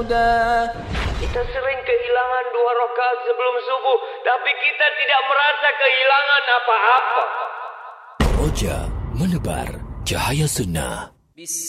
Kita sering kehilangan 2 rakaat sebelum subuh, tapi kita tidak merasa kehilangan apa-apa. Roja menebar cahaya sunnah.